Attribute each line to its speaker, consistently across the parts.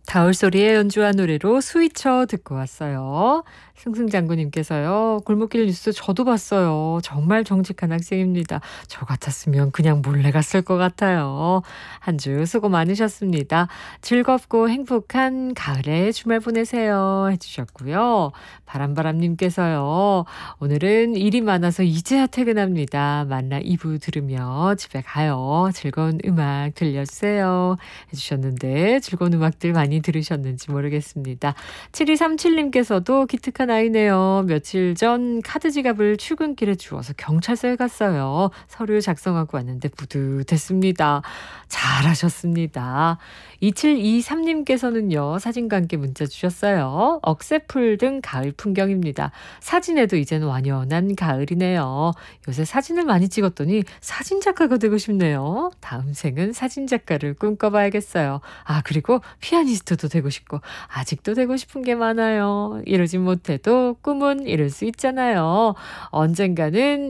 Speaker 1: 가을소리에 연주한 노래로 스위쳐 듣고 왔어요. 승승장구님께서요. 골목길 뉴스 저도 봤어요. 정말 정직한 학생입니다. 저 같았으면 그냥 몰래 갔을 것 같아요. 한 주 수고 많으셨습니다. 즐겁고 행복한 가을의 주말 보내세요 해주셨고요. 바람바람님께서요. 오늘은 일이 많아서 이제야 퇴근합니다. 만나 2부 들으며 집에 가요. 즐거운 음악 들려주세요 해주셨는데 즐거운 음악들 많이 들으셨는지 모르겠습니다. 7237님께서도 기특한 아이네요. 며칠 전 카드 지갑을 출근길에 주워서 경찰서에 갔어요. 서류 작성하고 왔는데 뿌듯했습니다. 잘하셨습니다. 2723님께서는요. 사진과 함께 문자 주셨어요. 억새풀 등 가을 풍경입니다. 사진에도 이제는 완연한 가을이네요. 요새 사진을 많이 찍었더니 사진작가가 되고 싶네요. 다음 생은 사진작가를 꿈꿔봐야겠어요. 아, 그리고 피아니스트도 되고 싶고 아직도 되고 싶은 게 많아요. 이루진 못해도 꿈은 이룰 수 있잖아요. 언젠가는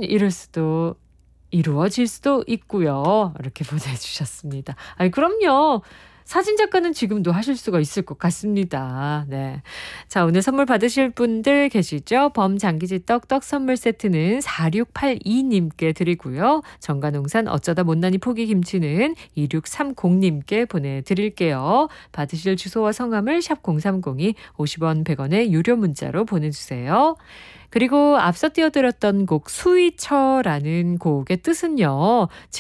Speaker 1: 이루어질 수도 있고요. 이렇게 보내주셨습니다. 아니, 그럼요. 사진작가는 지금도 하실 수가 있을 것 같습니다. 네. 자, 오늘 선물 받으실 분들 계시죠? 범장기지 떡떡 선물 세트는 4682님께 드리고요. 정관농산 어쩌다 못난이 포기 김치는 2630님께 보내드릴게요. 받으실 주소와 성함을 샵 0302 50원 100원의 유료 문자로 보내주세요. 그리고 앞서 띄워드렸던 곡 스위처라는 곡의 뜻은요.